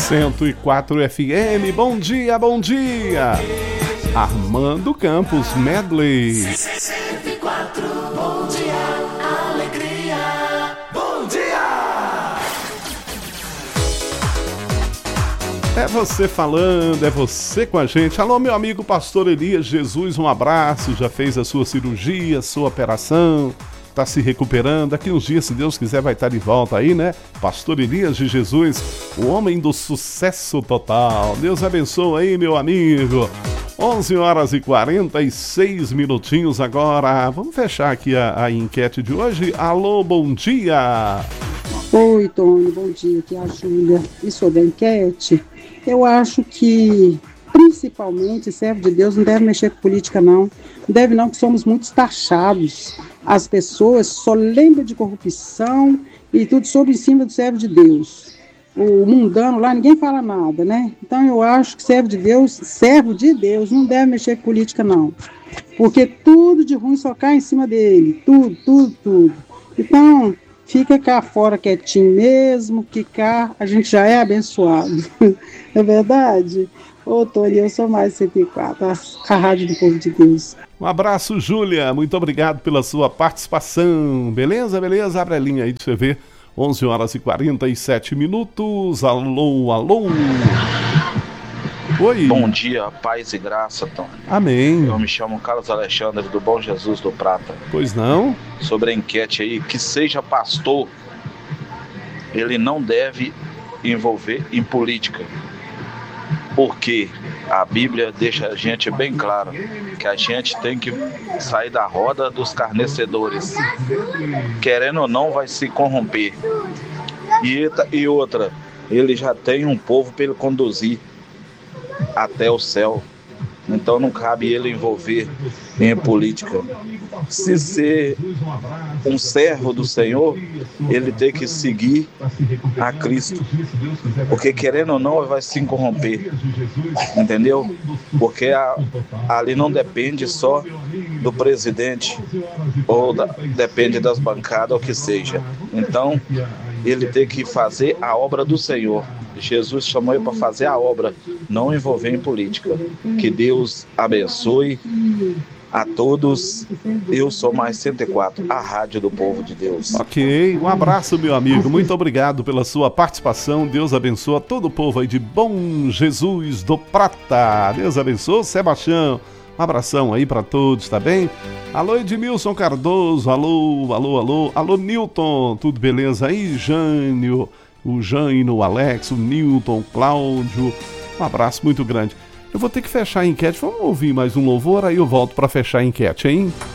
104 FM, bom dia, bom dia. Armando Campos Medley. 104, bom dia, alegria, bom dia. É você falando, é você com a gente. Alô, meu amigo Pastor Elias Jesus, um abraço. Já fez a sua cirurgia, sua operação, tá se recuperando. Daqui uns dias, se Deus quiser, vai estar de volta aí, né? Pastor Elias de Jesus, o homem do sucesso total. Deus abençoe aí, meu amigo. 11 horas e 46 minutinhos agora. Vamos fechar aqui a enquete de hoje. Alô, bom dia. Oi, Tony, bom dia. Aqui é a Júlia. E sobre a enquete, eu acho que, principalmente, servo de Deus não deve mexer com política, não. Não deve não, que somos muito taxados. As pessoas só lembram de corrupção e tudo sobre em cima do servo de Deus. O mundano lá, ninguém fala nada, né? Então eu acho que servo de Deus não deve mexer com política, não. Porque tudo de ruim só cai em cima dele. Tudo. Então, fica cá fora quietinho mesmo, que cá a gente já é abençoado. É verdade? Ô, Tony, eu sou mais 104, a Rádio do Povo de Deus. Um abraço, Júlia. Muito obrigado pela sua participação. Beleza? Abre a linha aí de você ver. 11 horas e 47 minutos. Alô. Oi. Bom dia, paz e graça, Tom. Amém. Eu me chamo Carlos Alexandre do Bom Jesus do Prata. Pois não? Sobre a enquete aí, que seja pastor, ele não deve envolver em política. Porque a Bíblia deixa a gente bem claro que a gente tem que sair da roda dos querendo ou não, vai se corromper. E outra, ele já tem um povo para ele conduzir até o céu. Então não cabe ele envolver em política. Se ser um servo do Senhor, ele tem que seguir a Cristo. Porque querendo ou não, ele vai se corromper. Entendeu? Porque ali não depende só do presidente, ou depende das bancadas, ou o que seja. Então, ele tem que fazer a obra do Senhor. Jesus chamou ele para fazer a obra, não envolver em política. Que Deus abençoe a todos. Eu sou mais 104, a Rádio do Povo de Deus. Ok, um abraço, meu amigo. Muito obrigado pela sua participação. Deus abençoe todo o povo aí de Bom Jesus do Prata. Deus abençoe, Sebastião. Um abração aí para todos, tá bem? Alô, Edmilson Cardoso. Alô, Nilton. Tudo beleza aí, Jânio? O Jânio, o Alex, o Nilton, o Cláudio. Um abraço muito grande. Eu vou ter que fechar a enquete. Vamos ouvir mais um louvor, aí eu volto para fechar a enquete, hein?